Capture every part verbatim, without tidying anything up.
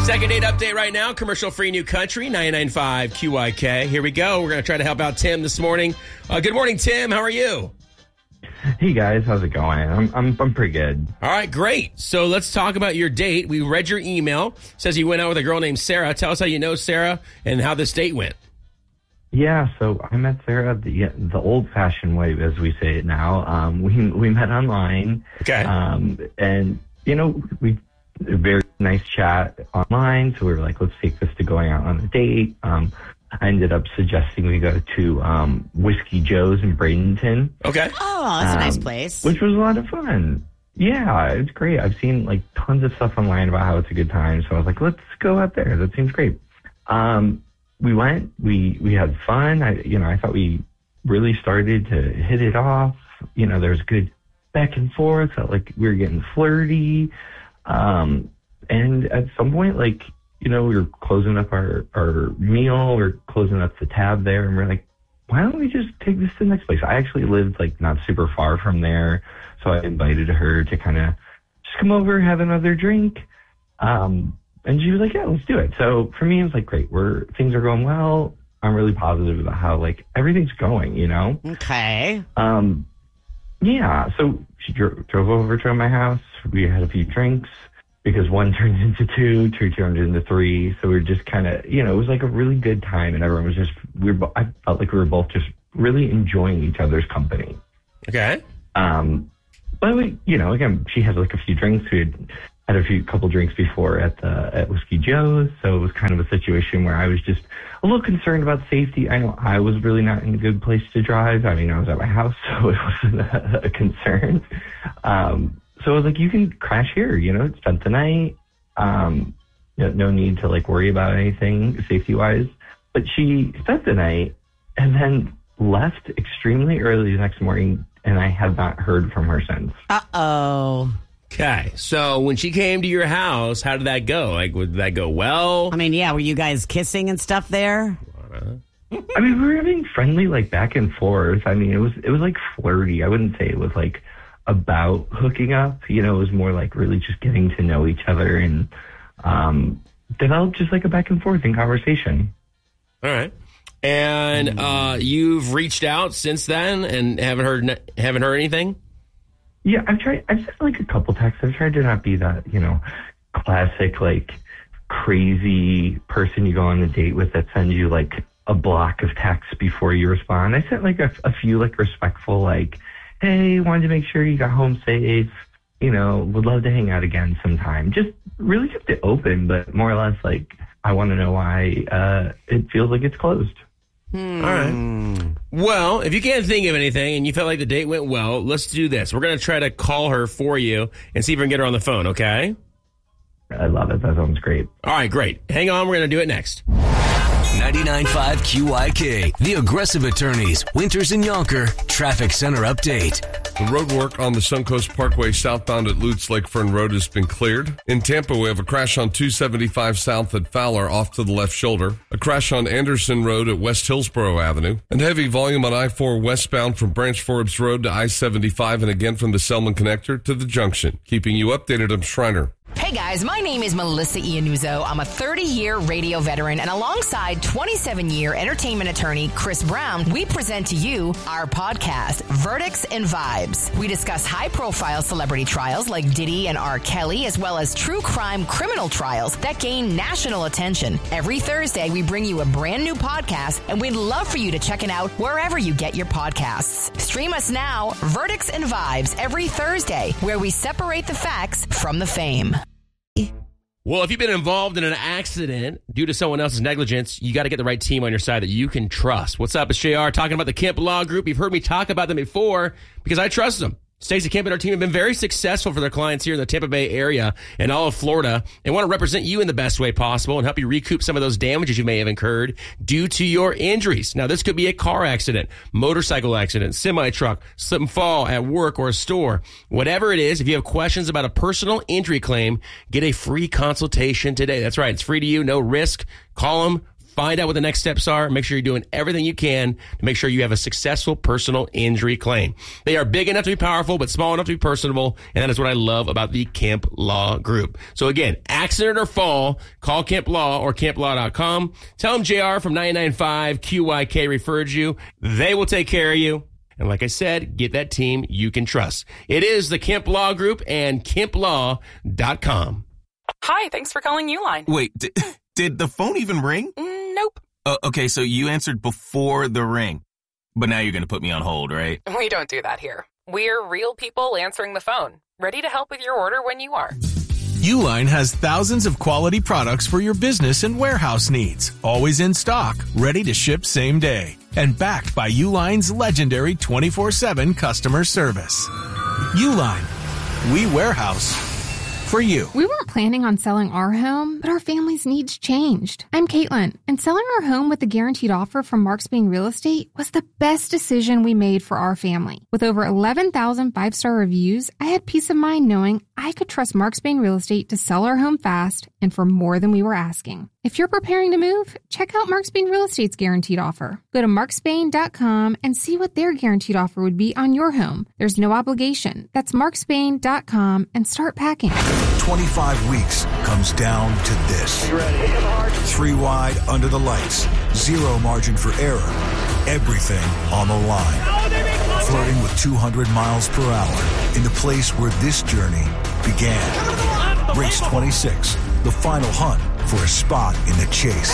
Second date update right now. Commercial-free New Country, ninety-nine point five Q I K. Here we go. We're going to try to help out Tim this morning. Uh, good morning, Tim. How are you? Hey, guys. How's it going? I'm I'm I'm pretty good. All right, great. So let's talk about your date. We read your email. It says you went out with a girl named Sarah. Tell us how you know Sarah and how this date went. Yeah, so I met Sarah the the old-fashioned way, as we say it now. Um, we we met online. Okay. Um, and, you know, we a very nice chat online. So we were like, let's take this to going out on a date. Um, I ended up suggesting we go to um, Whiskey Joe's in Bradenton. Okay. Oh, that's a um, nice place. Which was a lot of fun. Yeah, it's great. I've seen like tons of stuff online about how it's a good time. So I was like, let's go out there. That seems great. Um, we went, we, we had fun. I, you know, I thought we really started to hit it off. You know, there was good back and forth. Felt like we were getting flirty. Um, and at some point, like, you know, we were closing up our, our meal, we we're closing up the tab there, and we're like, why don't we just take this to the next place? I actually lived, like, not super far from there, so I invited her to kind of just come over, have another drink, um, and she was like, yeah, let's do it. So for me, it was like, great, we're, things are going well. I'm really positive about how, like, everything's going, you know? Okay. Um, yeah, so she dro- drove over to my house. We had a few drinks because one turned into two, two turned into three. So we were just kind of, you know, it was like a really good time, and everyone was just, we were, I felt like we were both just really enjoying each other's company. Okay. Um, but we, you know, again, she had like a few drinks. We had had a few couple drinks before at the at Whiskey Joe's, so it was kind of a situation where I was just a little concerned about safety. I know I was really not in a good place to drive. I mean, I was at my house, so it wasn't a, a concern. Um, so I was like, you can crash here, you know, spent the night. Um, no, no need to like worry about anything safety wise. But she spent the night and then left extremely early the next morning, and I have not heard from her since. Uh-oh. Okay, so when she came to your house, how did that go? Like, would that go well? I mean, yeah, were you guys kissing and stuff there? I mean, we were having friendly, like, back and forth. I mean, it was it was like flirty. I wouldn't say it was like about hooking up. You know, it was more like really just getting to know each other and um, developed just like a back and forth in conversation. All right, and uh, you've reached out since then and haven't heard haven't heard anything. Yeah, I've tried. I've sent like a couple texts. I've tried to not be that, you know, classic like crazy person you go on a date with that sends you like a block of texts before you respond. I sent like a, a few like respectful, like, hey, wanted to make sure you got home safe. You know, would love to hang out again sometime. Just really kept it open, but more or less like I want to know why uh, it feels like it's closed. Hmm. All right. Well, if you can't think of anything and you felt like the date went well, let's do this. We're going to try to call her for you and see if we can get her on the phone, okay? I love it. That sounds great. All right, great. Hang on. We're going to do it next. ninety-nine point five Q I K, The Aggressive Attorneys, Winters and Yonker, Traffic Center Update. The road work on the Suncoast Parkway southbound at Lutz Lake Fern Road has been cleared. In Tampa, we have a crash on two seventy-five south at Fowler off to the left shoulder, a crash on Anderson Road at West Hillsborough Avenue, and heavy volume on I four westbound from Branch Forbes Road to I seventy-five and again from the Selman Connector to the junction. Keeping you updated, I'm Schreiner. Hey guys, my name is Melissa Iannuzzo. I'm a thirty-year radio veteran, and alongside twenty-seven-year entertainment attorney Chris Brown, we present to you our podcast, Verdicts and Vibes. We discuss high-profile celebrity trials like Diddy and R. Kelly, as well as true crime criminal trials that gain national attention. Every Thursday, we bring you a brand new podcast, and we'd love for you to check it out wherever you get your podcasts. Stream us now, Verdicts and Vibes, every Thursday, where we separate the facts from the fame. Well, if you've been involved in an accident due to someone else's negligence, you got to get the right team on your side that you can trust. What's up? It's J R talking about the Kemp Law Group. You've heard me talk about them before because I trust them. Stacey Kemp and our team have been very successful for their clients here in the Tampa Bay area and all of Florida and want to represent you in the best way possible and help you recoup some of those damages you may have incurred due to your injuries. Now, this could be a car accident, motorcycle accident, semi-truck, slip and fall at work or a store. Whatever it is, if you have questions about a personal injury claim, get a free consultation today. That's right. It's free to you. No risk. Call them. Find out what the next steps are. Make sure you're doing everything you can to make sure you have a successful personal injury claim. They are big enough to be powerful, but small enough to be personable, and that is what I love about the Kemp Law Group. So again, accident or fall, call Kemp Law or kemp law dot com. Tell them J R from ninety-nine point five Q Y K referred you. They will take care of you. And like I said, get that team you can trust. It is the Kemp Law Group and kemp law dot com. Hi, thanks for calling Uline. Wait, did, did the phone even ring? Mm, nope. Uh, okay, so you answered before the ring. But now you're going to put me on hold, right? We don't do that here. We're real people answering the phone, ready to help with your order when you are. Uline has thousands of quality products for your business and warehouse needs. Always in stock, ready to ship same day. And backed by Uline's legendary twenty-four seven customer service. Uline, we warehouse for you. We weren't planning on selling our home, but our family's needs changed. I'm Caitlin, and selling our home with a guaranteed offer from Mark Spain Real Estate was the best decision we made for our family. With over eleven thousand five-star reviews, I had peace of mind knowing I could trust Mark Spain Real Estate to sell our home fast and for more than we were asking. If you're preparing to move, check out Mark Spain Real Estate's guaranteed offer. Go to mark spain dot com and see what their guaranteed offer would be on your home. There's no obligation. That's mark spain dot com and start packing. twenty-five weeks comes down to this. Three wide under the lights. Zero margin for error. Everything on the line. Flirting with two hundred miles per hour in the place where this journey began. Race twenty-six, the final hunt for a spot in the chase.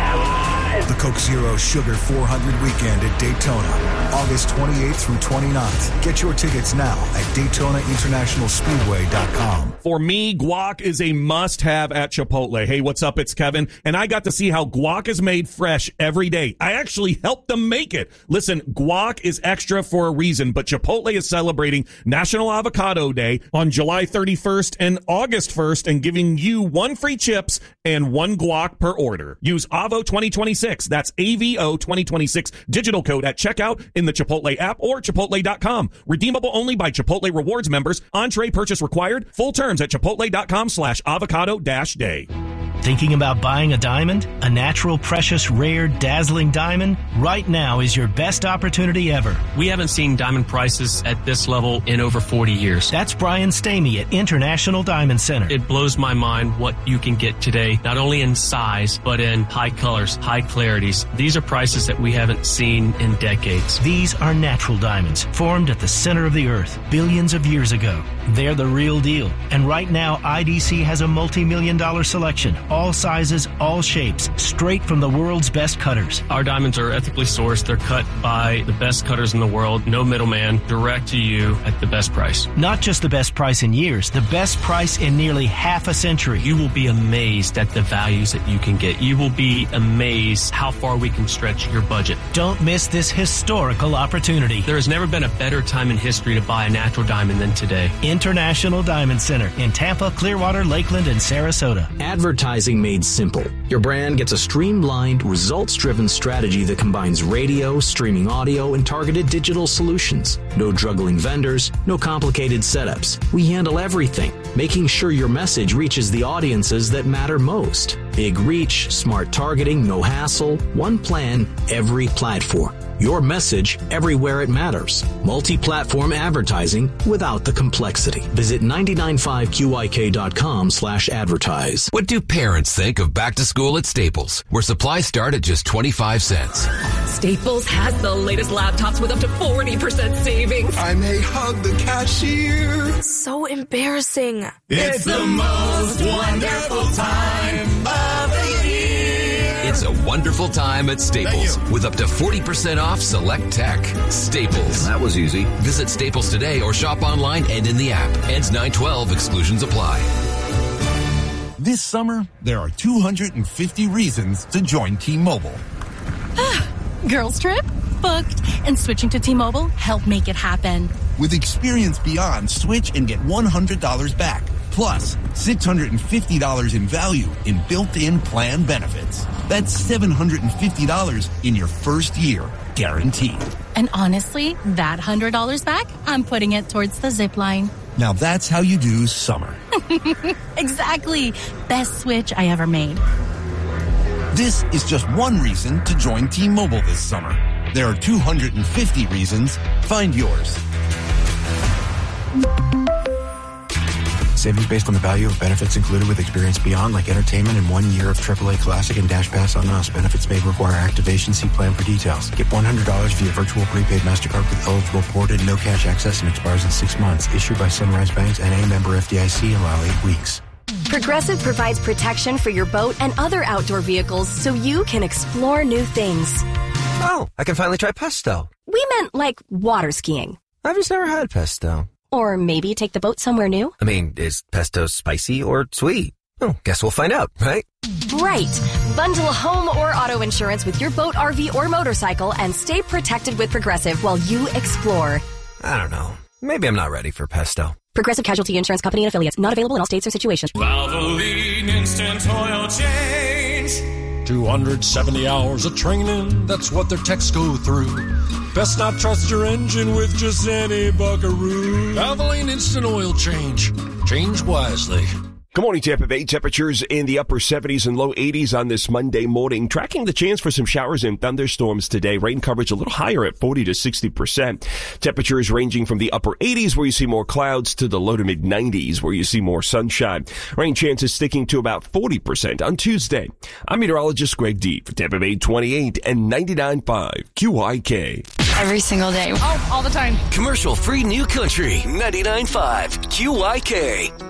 The Coke Zero Sugar four hundred weekend at Daytona, August twenty-eighth through twenty-ninth. Get your tickets now at daytona international speedway dot com. For me, guac is a must-have at Chipotle. Hey, what's up? It's Kevin, and I got to see how guac is made fresh every day. I actually helped them make it. Listen, guac is extra for a reason, but Chipotle is celebrating National Avocado Day on July thirty-first and August first and giving you one free chips and one guac per order. Use A V O twenty twenty-six. That's A V O twenty twenty-six digital code at checkout in the Chipotle app or chipotle dot com. Redeemable only by Chipotle Rewards members. Entree purchase required. Full terms at chipotle dot com slash avocado dash day. Thinking about buying a diamond? A natural, precious, rare, dazzling diamond? Right now is your best opportunity ever. We haven't seen diamond prices at this level in over forty years. That's Brian Stamey at International Diamond Center. It blows my mind what you can get today, not only in size, but in high colors, high clarities. These are prices that we haven't seen in decades. These are natural diamonds, formed at the center of the earth billions of years ago. They're the real deal. And right now, I D C has a multi-million dollar selection. All sizes, all shapes, straight from the world's best cutters. Our diamonds are ethically sourced. They're cut by the best cutters in the world. No middleman, direct to you at the best price. Not just the best price in years, the best price in nearly half a century. You will be amazed at the values that you can get. You will be amazed how far we can stretch your budget. Don't miss this historical opportunity. There has never been a better time in history to buy a natural diamond than today. International Diamond Center in Tampa, Clearwater, Lakeland, and Sarasota. Advertising made simple. Your brand gets a streamlined, results-driven strategy that combines radio, streaming audio, and targeted digital solutions. No juggling vendors, no complicated setups. We handle everything, making sure your message reaches the audiences that matter most. Big reach, smart targeting, no hassle, one plan, every platform. Your message everywhere it matters. Multi-platform advertising without the complexity. Visit nine nine five Q Y K dot com slash advertise. What do parents think of back to school at Staples, where supplies start at just twenty-five cents? Staples has the latest laptops with up to forty percent savings. I may hug the cashier. So embarrassing. It's the most wonderful time of the year. It's a wonderful time at Staples with up to forty percent off select tech. Staples. That was easy. Visit Staples today or shop online and in the app. Ends nine twelve. Exclusions apply. This summer, there are two hundred fifty reasons to join T-Mobile. Girls trip? Booked. And switching to T-Mobile helped make it happen. With Experience Beyond, switch and get one hundred dollars back. Plus, six hundred fifty dollars in value in built-in plan benefits. That's seven hundred fifty dollars in your first year, guaranteed. And honestly, that one hundred dollars back, I'm putting it towards the zip line. Now that's how you do summer. Exactly. Best switch I ever made. This is just one reason to join T-Mobile this summer. There are two hundred fifty reasons. Find yours. Savings based on the value of benefits included with Experience Beyond, like entertainment and one year of triple A Classic and Dash Pass on us. Benefits may require activation. See plan for details. Get one hundred dollars via virtual prepaid MasterCard with eligible ported, no cash access, and expires in six months. Issued by Sunrise Banks, N A member F D I C. Allow eight weeks. Progressive provides protection for your boat and other outdoor vehicles so you can explore new things. Oh, I can finally try pesto. We meant like water skiing. I've just never had pesto. Or maybe take the boat somewhere new. I mean, is pesto spicy or sweet? Oh, guess we'll find out, right? Right. Bundle home or auto insurance with your boat, R V, or motorcycle and stay protected with Progressive while you explore. I don't know. Maybe I'm not ready for pesto. Progressive Casualty Insurance Company and Affiliates. Not available in all states or situations. Valvoline Instant Oil Change. two hundred seventy hours of training, that's what their techs go through. Best not trust your engine with just any buckaroo. Valvoline Instant Oil Change. Change wisely. Good morning, Tampa Bay. Temperatures in the upper seventies and low eighties on this Monday morning. Tracking the chance for some showers and thunderstorms today. Rain coverage a little higher at forty to sixty percent. Temperatures ranging from the upper eighties where you see more clouds to the low to mid nineties where you see more sunshine. Rain chances sticking to about forty percent on Tuesday. I'm meteorologist Greg D for Tampa Bay twenty-eight and ninety-nine point five Q I K. Every single day. Oh, all the time. Commercial free New Country ninety-nine point five Q I K.